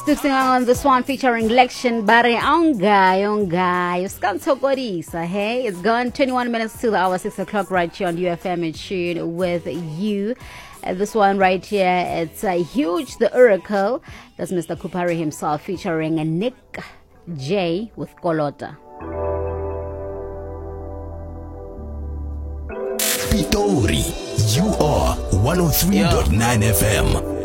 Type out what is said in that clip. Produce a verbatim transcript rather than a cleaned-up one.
Focusing on this one featuring Lection Bare Aungai Aungai. Skantokorisa, hey? It's gone twenty-one minutes to the hour, six o'clock right here on U F M in tune with you. Uh, this one right here, it's uh, Huge the Oracle. That's Mister Kupari himself featuring Nick J with Kolota. Pitori, you are one oh three point nine F M.